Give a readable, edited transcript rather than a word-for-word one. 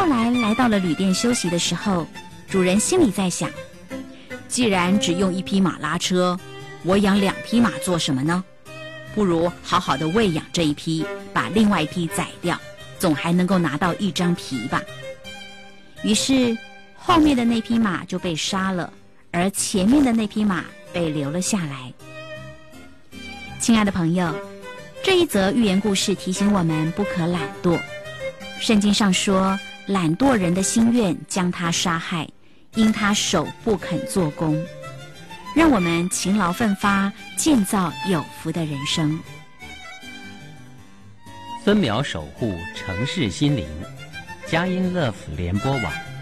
后来来到了旅店休息的时候，主人心里在想，既然只用1匹马拉车，我养2匹马做什么呢？不如好好的喂养这1匹，把另外1匹宰掉，总还能够拿到1张皮吧。于是后面的那匹马就被杀了，而前面的那匹马被留了下来。亲爱的朋友，这一则寓言故事提醒我们不可懒惰。圣经上说，懒惰人的心愿将他杀害，因他手不肯做工。让我们勤劳奋发，建造有福的人生。 孙苗守护城市心灵，佳音乐府联播网。